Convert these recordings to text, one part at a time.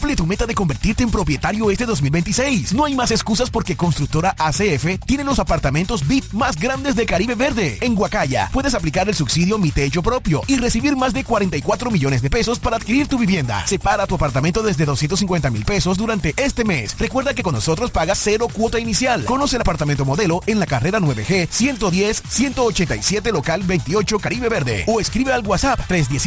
Cumple tu meta de convertirte en propietario este 2026. No hay más excusas porque Constructora ACF tiene los apartamentos VIP más grandes de Caribe Verde. En Guacaya puedes aplicar el subsidio Mi Techo Propio y recibir más de 44 millones de pesos para adquirir tu vivienda. Separa tu apartamento desde 250,000 pesos durante este mes. Recuerda que con nosotros pagas 0 cuota inicial. Conoce el apartamento modelo en la carrera 9G 110-187 local 28 Caribe Verde o escribe al WhatsApp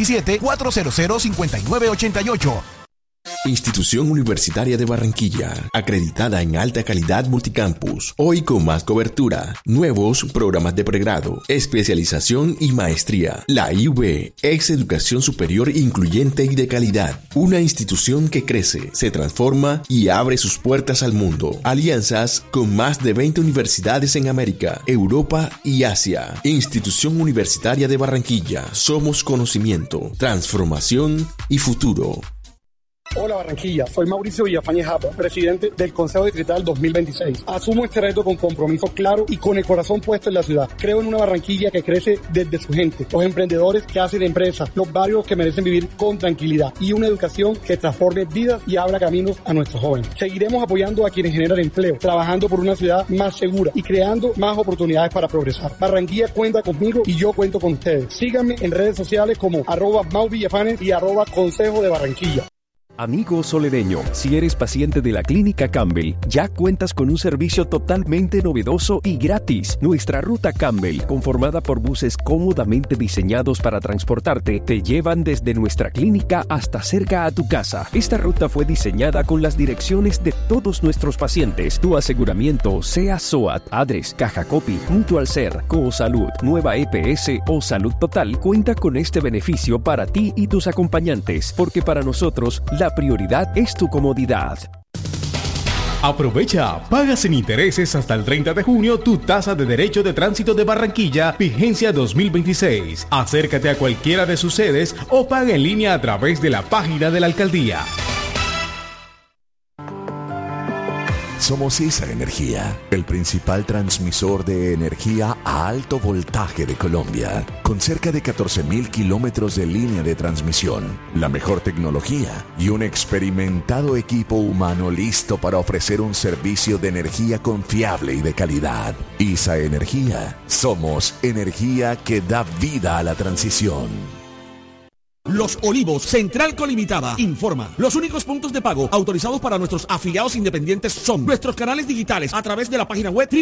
317-400-5988. Institución Universitaria de Barranquilla, acreditada en alta calidad multicampus, hoy con más cobertura, nuevos programas de pregrado, especialización y maestría. La IUB es educación superior incluyente y de calidad, una institución que crece, se transforma y abre sus puertas al mundo. Alianzas con más de 20 universidades en América, Europa y Asia. Institución Universitaria de Barranquilla, somos conocimiento, transformación y futuro. Hola Barranquilla, soy Mauricio Villafañe Japa, presidente del Consejo Distrital 2026. Asumo este reto con compromiso claro y con el corazón puesto en la ciudad. Creo en una Barranquilla que crece desde su gente, los emprendedores que hacen empresas, los barrios que merecen vivir con tranquilidad y una educación que transforme vidas y abra caminos a nuestros jóvenes. Seguiremos apoyando a quienes generan empleo, trabajando por una ciudad más segura y creando más oportunidades para progresar. Barranquilla cuenta conmigo y yo cuento con ustedes. Síganme en redes sociales como @MauVillafañe y @Consejo de Barranquilla. Amigo solereño, si eres paciente de la Clínica Campbell, ya cuentas con un servicio totalmente novedoso y gratis. Nuestra ruta Campbell, conformada por buses cómodamente diseñados para transportarte, te llevan desde nuestra clínica hasta cerca a tu casa. Esta ruta fue diseñada con las direcciones de todos nuestros pacientes. Tu aseguramiento, sea SOAT, Adres, Caja Copy, Mutual Ser, Coosalud, Nueva EPS o Salud Total, cuenta con este beneficio para ti y tus acompañantes, porque para nosotros, la prioridad es tu comodidad. Aprovecha, paga sin intereses hasta el 30 de junio tu tasa de derecho de tránsito de Barranquilla, vigencia 2026. Acércate a cualquiera de sus sedes o paga en línea a través de la página de la alcaldía. Somos ISA Energía, el principal transmisor de energía a alto voltaje de Colombia, con cerca de 14,000 kilómetros de línea de transmisión, la mejor tecnología y un experimentado equipo humano listo para ofrecer un servicio de energía confiable y de calidad. ISA Energía, somos energía que da vida a la transición. Los Olivos, Central Colimitada, informa. Los únicos puntos de pago autorizados para nuestros afiliados independientes son nuestros canales digitales a través de la página web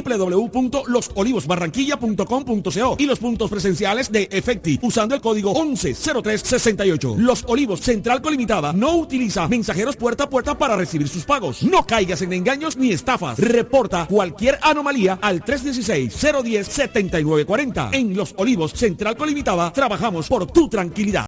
www.losolivosbarranquilla.com.co y los puntos presenciales de Efecti usando el código 110368. Los Olivos, Central Colimitada, no utiliza mensajeros puerta a puerta para recibir sus pagos. No caigas en engaños ni estafas. Reporta cualquier anomalía al 316-010-7940. En Los Olivos, Central Colimitada, trabajamos por tu tranquilidad.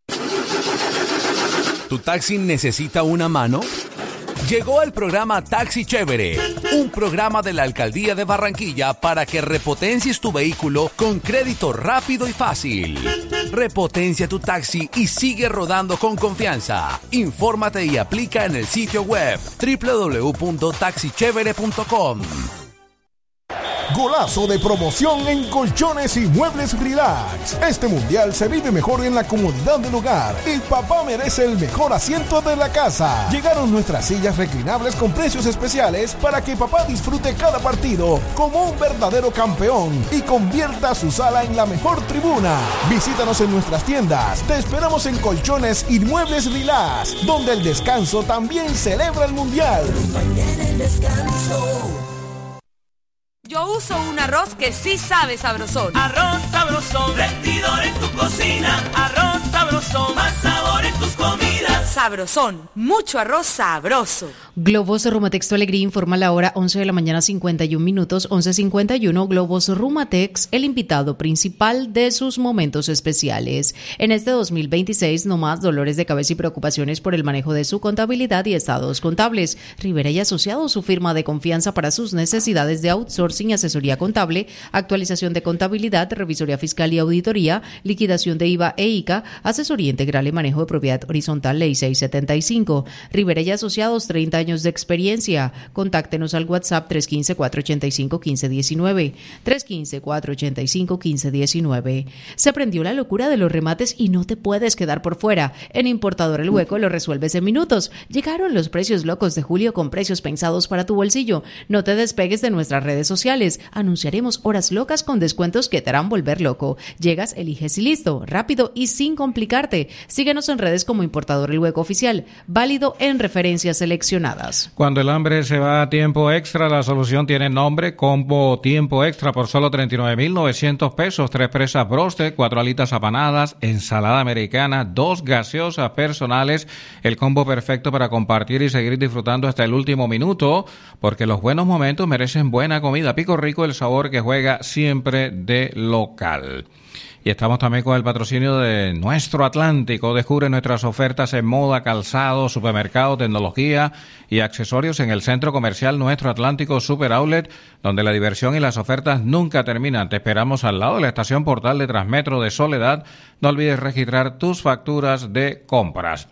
¿Tu taxi necesita una mano? Llegó el programa Taxi Chévere, un programa de la Alcaldía de Barranquilla para que repotencies tu vehículo con crédito rápido y fácil. Repotencia tu taxi y sigue rodando con confianza. Infórmate y aplica en el sitio web www.taxichevere.com. Golazo de promoción en Colchones y Muebles Relax. Este mundial se vive mejor en la comodidad del hogar. Y papá merece el mejor asiento de la casa. Llegaron nuestras sillas reclinables con precios especiales para que papá disfrute cada partido como un verdadero campeón y convierta su sala en la mejor tribuna. Visítanos en nuestras tiendas. Te esperamos en Colchones y Muebles Relax, donde el descanso también celebra el mundial. Mañana el descanso. Yo uso un arroz que sí sabe sabrosón. Arroz sabrosón, rendidor en tu cocina. Arroz sabrosón, más sabor en tus comidas. Sabrosón, mucho arroz sabroso. Globos Rumatex Tu Alegría informa la hora 11 de la mañana 51 minutos, 11:51. Globos Rumatex, el invitado principal de sus momentos especiales. En este 2026, no más dolores de cabeza y preocupaciones por el manejo de su contabilidad y estados contables. Rivera y Asociados, su firma de confianza para sus necesidades de outsourcing, asesoría contable, actualización de contabilidad, revisoría fiscal y auditoría, liquidación de IVA e ICA, asesoría integral y manejo de propiedad horizontal, ley seca 3675. Rivera y Asociados, 30 años de experiencia. Contáctenos al WhatsApp 315-485-1519. 315-485-1519. Se prendió la locura de los remates y no te puedes quedar por fuera. En Importador El Hueco lo resuelves en minutos. Llegaron los precios locos de julio con precios pensados para tu bolsillo. No te despegues de nuestras redes sociales. Anunciaremos horas locas con descuentos que te harán volver loco. Llegas, eliges y listo, rápido y sin complicarte. Síguenos en redes como Importador El Hueco Oficial, válido en referencias seleccionadas. Cuando el hambre se va a tiempo extra, la solución tiene nombre: Combo Tiempo Extra por solo $39,900. 3 presas broste, 4 alitas apanadas, ensalada americana, 2 gaseosas personales. El combo perfecto para compartir y seguir disfrutando hasta el último minuto, porque los buenos momentos merecen buena comida. Pico Rico, el sabor que juega siempre de local. Y estamos también con el patrocinio de Nuestro Atlántico. Descubre nuestras ofertas en moda, calzado, supermercado, tecnología y accesorios en el centro comercial Nuestro Atlántico Super Outlet, donde la diversión y las ofertas nunca terminan. Te esperamos al lado de la estación Portal de Transmetro de Soledad. No olvides registrar tus facturas de compras.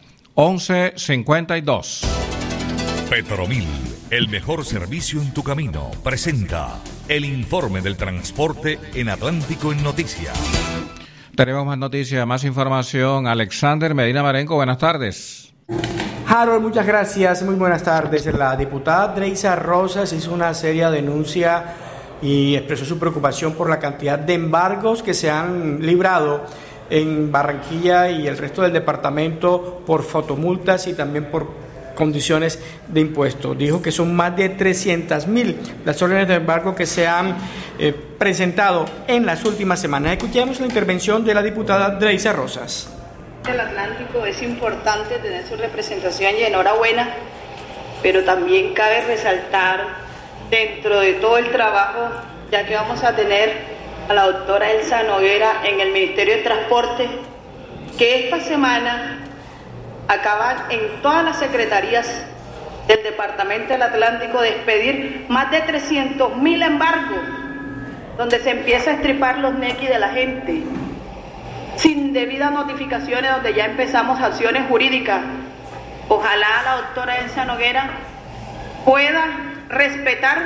1152. Petromil, el mejor servicio en tu camino, presenta el informe del transporte en Atlántico en Noticias. Tenemos más noticias, más información. Alexander Medina Marenco, buenas tardes. Harold, muchas gracias. Muy buenas tardes. La diputada Dreisa Rosas hizo una seria denuncia y expresó su preocupación por la cantidad de embargos que se han librado en Barranquilla y el resto del departamento por fotomultas y también por condiciones de impuesto. Dijo que son más de 300,000 las órdenes de embargo que se han presentado en las últimas semanas. Escuchemos la intervención de la diputada Dreisa Rosas. El Atlántico es importante tener su representación y enhorabuena, pero también cabe resaltar dentro de todo el trabajo, ya que vamos a tener a la doctora Elsa Noguera en el Ministerio de Transporte, que esta semana acaban en todas las secretarías del Departamento del Atlántico de expedir más de 300,000 embargos, donde se empieza a estripar los nequis de la gente, sin debidas notificaciones, donde ya empezamos acciones jurídicas. Ojalá la doctora Elsa Noguera pueda respetar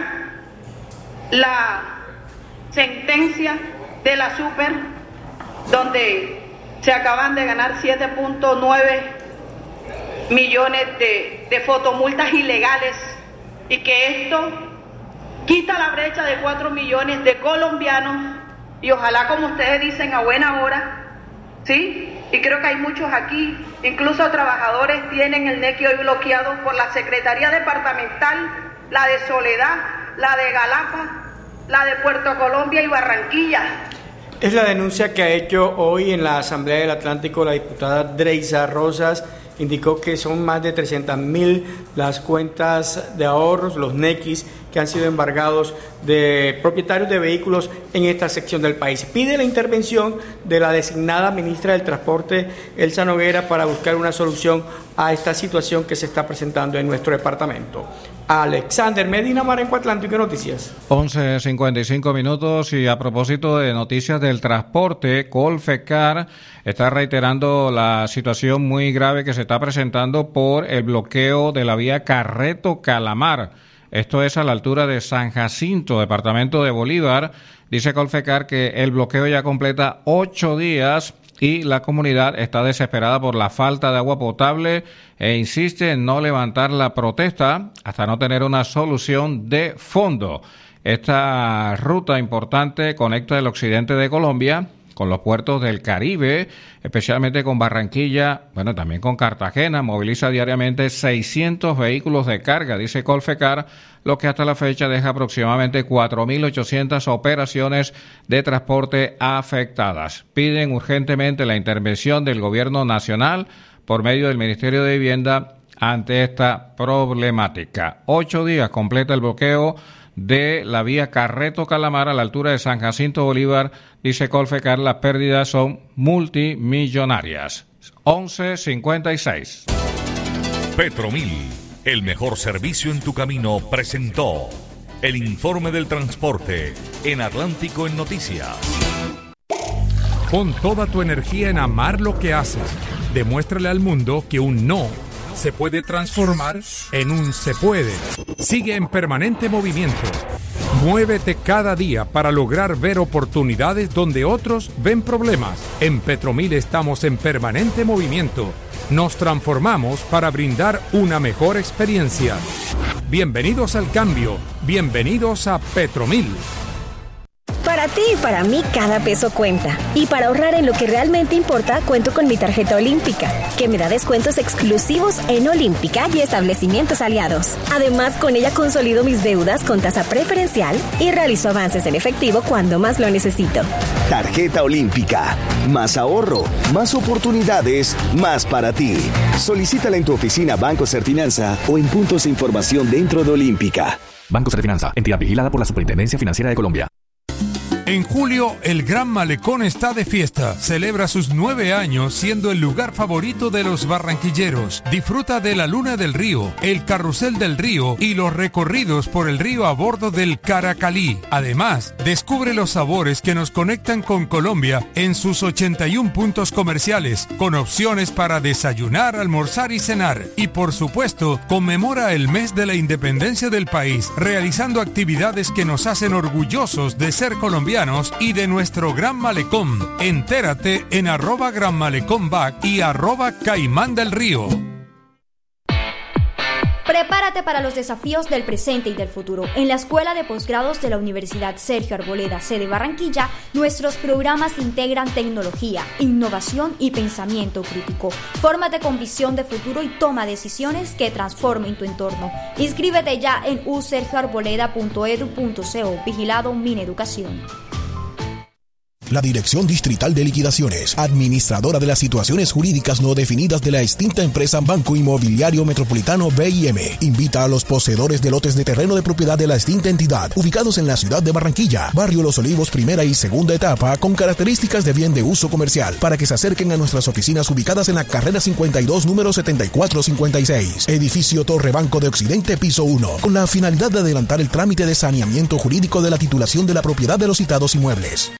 la sentencia de la Super, donde se acaban de ganar 7.9 millones de fotomultas ilegales, y que esto quita la brecha de 4 millones de colombianos, y ojalá, como ustedes dicen, a buena hora, ¿sí? Y creo que hay muchos aquí, incluso trabajadores tienen el NECI hoy bloqueado por la Secretaría Departamental, la de Soledad, la de Galapa, la de Puerto Colombia y Barranquilla. Es la denuncia que ha hecho hoy en la Asamblea del Atlántico la diputada Dreisa Rosas. Indicó que son más de 300,000 las cuentas de ahorros, los nequis, que han sido embargados de propietarios de vehículos en esta sección del país. Pide la intervención de la designada ministra del Transporte, Elsa Noguera, para buscar una solución a esta situación que se está presentando en nuestro departamento. Alexander Medina Marenco, Atlántico Noticias. 11:55 minutos, y a propósito de noticias del transporte, Colfecar está reiterando la situación muy grave que se está presentando por el bloqueo de la vía Carreto-Calamar. Esto es a la altura de San Jacinto, departamento de Bolívar. Dice Colfecar que el bloqueo ya completa 8 días y la comunidad está desesperada por la falta de agua potable e insiste en no levantar la protesta hasta no tener una solución de fondo. Esta ruta importante conecta el occidente de Colombia con los puertos del Caribe, especialmente con Barranquilla, bueno, también con Cartagena. Moviliza diariamente 600 vehículos de carga, dice Colfecar, lo que hasta la fecha deja aproximadamente 4.800 operaciones de transporte afectadas. Piden urgentemente la intervención del gobierno nacional por medio del Ministerio de Vivienda ante esta problemática. 8 días completa el bloqueo de la vía Carreto-Calamar a la altura de San Jacinto Bolívar. Dice Colfecar, las pérdidas son multimillonarias. 11:56. Petromil, el mejor servicio en tu camino, presentó el informe del transporte en Atlántico en Noticias. Pon toda tu energía en amar lo que haces. Demuéstrale al mundo que un no se puede transformar en un se puede. Sigue en permanente movimiento. Muévete cada día para lograr ver oportunidades donde otros ven problemas. En Petromil estamos en permanente movimiento. Nos transformamos para brindar una mejor experiencia. Bienvenidos al cambio. Bienvenidos a Petromil. Para ti y para mí cada peso cuenta. Y para ahorrar en lo que realmente importa, cuento con mi tarjeta Olímpica, que me da descuentos exclusivos en Olímpica y establecimientos aliados. Además, con ella consolido mis deudas con tasa preferencial y realizo avances en efectivo cuando más lo necesito. Tarjeta Olímpica. Más ahorro, más oportunidades, más para ti. Solicítala en tu oficina Banco Serfinanza o en puntos de información dentro de Olímpica. Banco Serfinanza, entidad vigilada por la Superintendencia Financiera de Colombia. En julio, el Gran Malecón está de fiesta. Celebra sus 9 años siendo el lugar favorito de los barranquilleros. Disfruta de la Luna del Río, el Carrusel del Río y los recorridos por el río a bordo del Caracalí. Además, descubre los sabores que nos conectan con Colombia en sus 81 puntos comerciales, con opciones para desayunar, almorzar y cenar. Y por supuesto, conmemora el mes de la independencia del país, realizando actividades que nos hacen orgullosos de ser colombianos y de nuestro Gran Malecón. Entérate en @GranMalecónBac y @Caimán del Río. Prepárate para los desafíos del presente y del futuro. En la Escuela de Posgrados de la Universidad Sergio Arboleda, sede Barranquilla, nuestros programas integran tecnología, innovación y pensamiento crítico. Fórmate con visión de futuro y toma decisiones que transformen tu entorno. Inscríbete ya en usergioarboleda.edu.co. Vigilado Mineducación. La Dirección Distrital de Liquidaciones, administradora de las situaciones jurídicas no definidas de la extinta empresa Banco Inmobiliario Metropolitano BIM, invita a los poseedores de lotes de terreno de propiedad de la extinta entidad, ubicados en la ciudad de Barranquilla, barrio Los Olivos, primera y segunda etapa, con características de bien de uso comercial, para que se acerquen a nuestras oficinas ubicadas en la carrera 52, número 7456, edificio Torre Banco de Occidente, piso 1, con la finalidad de adelantar el trámite de saneamiento jurídico de la titulación de la propiedad de los citados inmuebles.